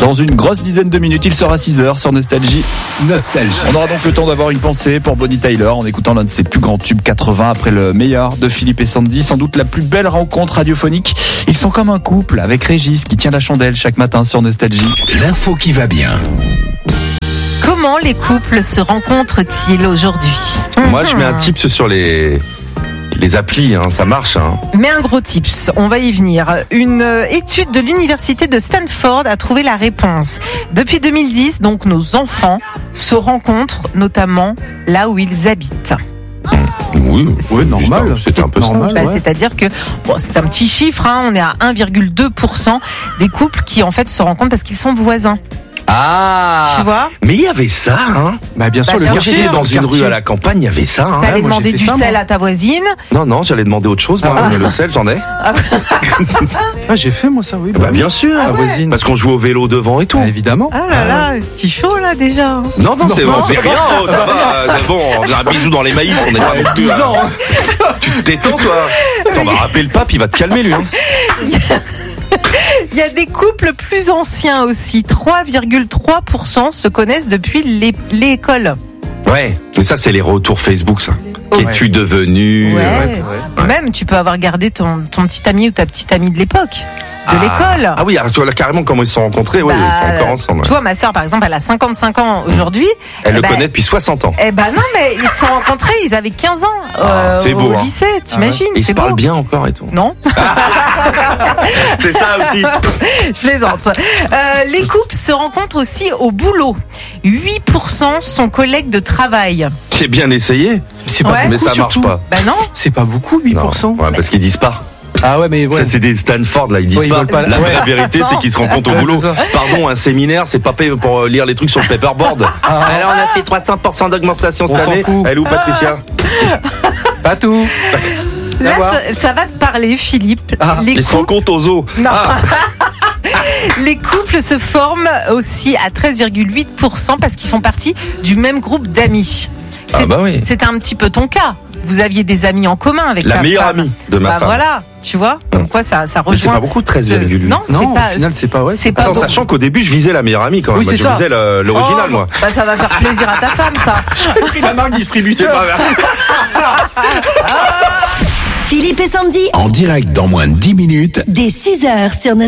Dans une grosse dizaine de minutes, il sera 6h sur Nostalgie. On aura donc le temps d'avoir une pensée pour Bonnie Tyler en écoutant l'un de ses plus grands tubes 80 après le meilleur de Philippe et Sandy. Sans doute la plus belle rencontre radiophonique. Ils sont comme un couple avec Régis qui tient la chandelle chaque matin sur Nostalgie. L'info qui va bien. Comment les couples se rencontrent-ils aujourd'hui ? Moi, je mets un tips sur les applis, ça marche. Mais un gros tips, on va y venir. Une étude de l'université de Stanford a trouvé la réponse. Depuis 2010, donc nos enfants se rencontrent notamment là où ils habitent. Oui, normal. C'est un peu normal. C'est-à-dire que c'est un petit chiffre, on est à 1,2% des couples qui en fait se rencontrent parce qu'ils sont voisins. Ah, tu vois ? Mais il y avait ça, Bah bien sûr, bien Quand sûr. j'étais dans une rue à la campagne, il y avait ça. T'allais moi, demander j'ai fait du ça, sel moi. à ta voisine. Non, j'allais demander autre chose. Moi, le sel, j'en ai. J'ai fait moi ça, oui. Bah bien sûr. La voisine. Parce qu'on joue au vélo devant et tout. Bah, évidemment. Ah là là, c'est chaud là déjà. Non, c'est bon, c'est rien. Ça va, c'est bon. On a un bisou dans les maïs. On n'est pas non plus 12 ans. Tu te détends, toi. Attends, on va rappeler le pape. Il va te calmer, lui. Il y a des couples plus anciens aussi. 3,3% se connaissent depuis l'école. Ouais. Mais ça, c'est les retours Facebook, ça. Qu'es-tu devenu? Ouais. c'est vrai. Même, tu peux avoir gardé ton petit ami ou ta petite amie de l'époque, de l'école. Ah oui, alors, tu vois là carrément comment ils se sont rencontrés. Oui, ils sont encore ensemble. Tu vois, ma sœur, par exemple, elle a 55 ans aujourd'hui. Elle le connaît depuis 60 ans. Eh ben non, mais ils se sont rencontrés, ils avaient 15 ans c'est beau, au lycée, t'imagines? Ils se C'est beau. parlent bien encore et tout. Non, C'est ça aussi. je plaisante. Les couples se rencontrent aussi au boulot. 8% sont collègues de travail. J'ai bien essayé, C'est Ouais. mais ça marche surtout. pas. Ben non. C'est pas beaucoup, 8%. Non. Ouais, parce qu'ils disent pas. Ah ouais, mais Ça, c'est des Stanford, là, ils disent Ouais, ils pas. veulent pas. La vraie Ouais. vérité, c'est qu'ils se rencontrent au Ouais, boulot. c'est ça. Pardon, un séminaire, c'est pas fait pour lire les trucs sur le paperboard. Alors, on a fait 300% d'augmentation cette On s'en année. fout. Elle est où, Patricia? pas tout. Là, D'accord. ça va te parler, Philippe. Les Ils se couples, rencontrent aux zoo. non. Les couples se forment aussi à 13,8% parce qu'ils font partie du même groupe d'amis. Ah bah oui. C'était un petit peu ton cas. Vous aviez des amis en commun avec La ta meilleure femme. amie de ma femme. Voilà, tu vois. Comme quoi, ça rejoint. Mais c'est pas beaucoup, 13,8. Non, Non, c'est au pas. final, c'est pas, ouais, C'est pas Attends, beaucoup. sachant qu'au début, je visais la meilleure amie quand même. Oui, Moi, c'est je ça. visais l'original, moi. Bah, ça va faire plaisir à ta femme, ça. J'ai pris la marque distributeur. Philippe et Sandy, En direct dans moins de 10 minutes. dès 6h sur